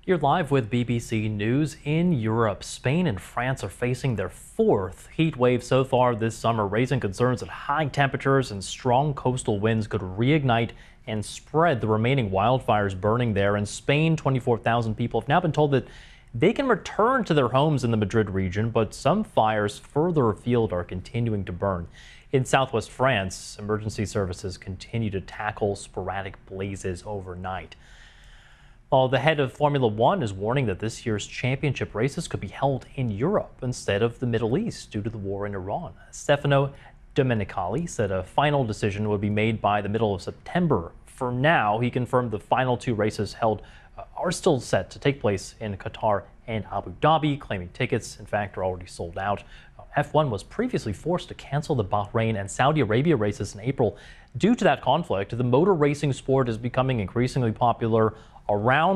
You're live with BBC News. In Europe, Spain and France are facing their fourth heat wave so far this summer, raising concerns that high temperatures and strong coastal winds could reignite and spread the remaining wildfires burning there. In Spain, 24,000 people have now been told that they can return to their homes in the Madrid region, but some fires further afield are continuing to burn. In southwest France, emergency services continue to tackle sporadic blazes overnight. Well, the head of Formula One is warning that this year's championship races could be held in Europe instead of the Middle East due to the war in Iran. Stefano Domenicali said a final decision would be made by the middle of September. For now, he confirmed the final two races held are still set to take place in Qatar and Abu Dhabi, claiming tickets, in fact, are already sold out. F1 was previously forced to cancel the Bahrain and Saudi Arabia races in April. Due to that conflict, the motor racing sport is becoming increasingly popular around